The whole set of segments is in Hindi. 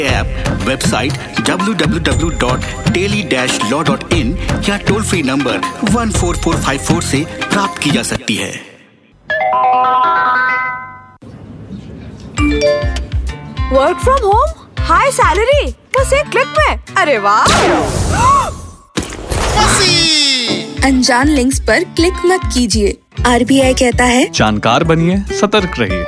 ऐप, वेबसाइट www.daily-law.in या टोल फ्री नंबर 14454 से प्राप्त की जा सकती है। Work from home, high salary, बस एक क्लिक में। अरे वाह! अनजान लिंक्स पर क्लिक मत कीजिए। RBI कहता है जानकार बनिए, सतर्क रहिए।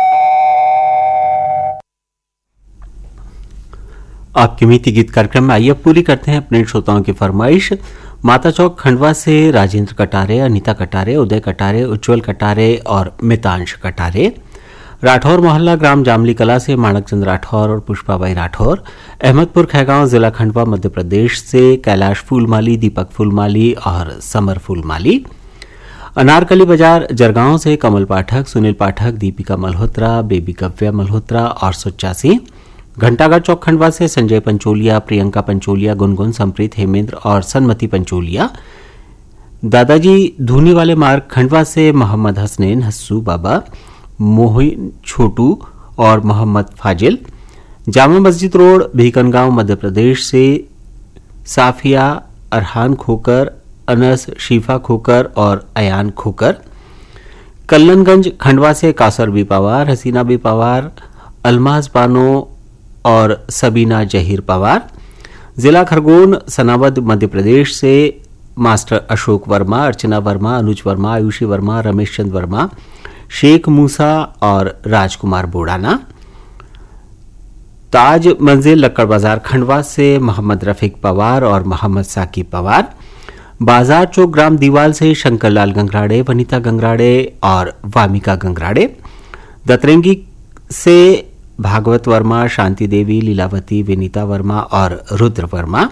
आपके मीठी गीत कार्यक्रम में आइए पूरी करते हैं अपने श्रोताओं की फरमाइश। माता चौक खंडवा से राजेंद्र कटारे, अनीता कटारे, उदय कटारे, उज्जवल कटारे और मितांश कटारे। राठौर मोहल्ला ग्राम जामली कला से माणक चंद राठौर और पुष्पाबाई राठौर। अहमदपुर खैगांव जिला खंडवा मध्य प्रदेश से कैलाश फूलमाली, दीपक फूलमाली और समर फूलमाली। अनारकली बाजार जरगांव से कमल पाठक, सुनील पाठक, दीपिका मल्होत्रा, बेबी कव्या मल्होत्रा और सुच्चा सिंह। घंटागढ़ चौक खंडवा से संजय पंचोलिया, प्रियंका पंचोलिया, गुनगुन, संप्रीत, हेमेंद्र और सन्मति पंचोलिया। दादाजी धूनी वाले मार्ग खंडवा से मोहम्मद हसनैन, हस्सू बाबा, मोहिन छोटू और मोहम्मद फाजिल। जामा मस्जिद रोड भीकनगांव मध्य प्रदेश से साफिया, अरहान खोकर, अनस, शीफा खोकर और अयान खोकर। कल्लनगंज खंडवा से कासर बी पवार, हसीना बी पवार, अलमाज बानो और सबीना जहीर पवार। जिला खरगोन सनावद मध्य प्रदेश से मास्टर अशोक वर्मा, अर्चना वर्मा, अनुज वर्मा, आयुषी वर्मा, रमेश चंद वर्मा, शेख मूसा और राजकुमार बोड़ाना। ताज मंजिल लक्कड़ बाजार खंडवा से मोहम्मद रफीक पवार और मोहम्मद साकिब पवार। बाजार चौक ग्राम दीवाल से शंकरलाल गंगराड़े, वनिता गंगराड़े और वामिका गंगराड़े। दतरेंगी से भागवत वर्मा, शांति देवी, लीलावती, विनीता वर्मा और रुद्र वर्मा।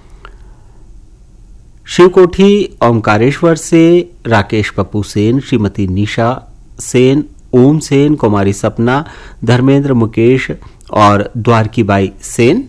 शिवकोठी ओमकारेश्वर से राकेश पप्पू सेन, श्रीमती निशा सेन, ओम सेन, कुमारी सपना, धर्मेंद्र, मुकेश और द्वारकीबाई सेन।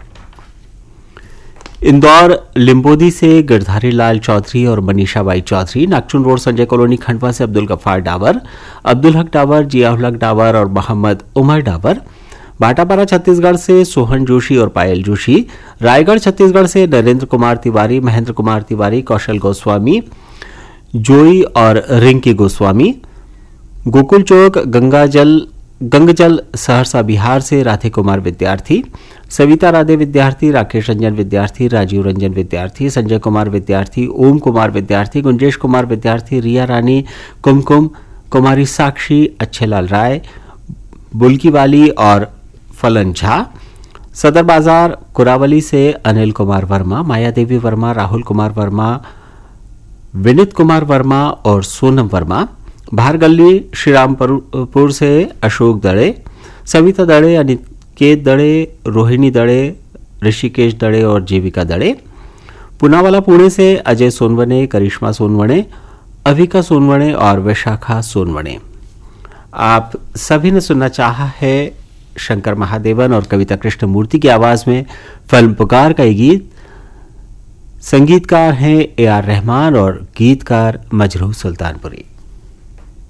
इंदौर लिंबोदी से गिरधारी लाल चौधरी और मनीषाबाई चौधरी। नागचुन रोड संजय कॉलोनी खंडवा से अब्दुल गफ्फार डावर, अब्दुल हक डावर, जियाउल हक डावर और मोहम्मद उमर डावर। बाटापारा छत्तीसगढ़ से सोहन जोशी और पायल जोशी। रायगढ़ छत्तीसगढ़ से नरेंद्र कुमार तिवारी, महेंद्र कुमार तिवारी, कौशल गोस्वामी, जोई और रिंकी गोस्वामी। गोकुल चौक गंगजल सहरसा बिहार से राधे कुमार विद्यार्थी, सविता राधे विद्यार्थी, राकेश रंजन विद्यार्थी, राजीव रंजन विद्यार्थी, संजय कुमार विद्यार्थी, ओम कुमार विद्यार्थी, गुंजेश कुमार विद्यार्थी, रिया रानी, कुमकुम, कुमारी साक्षी, अच्छेलाल राय, बुल्की वाली और फलन झा। सदर बाजार कुरावली से अनिल कुमार वर्मा, माया देवी वर्मा, राहुल कुमार वर्मा, विनीत कुमार वर्मा और सोनम वर्मा। बाहर गली श्रीरामपुर से अशोक दड़े, सविता दड़े, अनिकेत दड़े, रोहिणी दड़े, ऋषिकेश दड़े और जीविका दड़े। पुनावाला पुणे से अजय सोनवणे, करिश्मा सोनवणे, अविका सोनवणे और विशाखा सोनवणे। आप सभी ने सुनना चाहा है शंकर महादेवन और कविता कृष्णमूर्ति की आवाज में फिल्म पुकार का ये गीत। संगीतकार हैं AR रहमान और गीतकार मजरूह सुल्तानपुरी।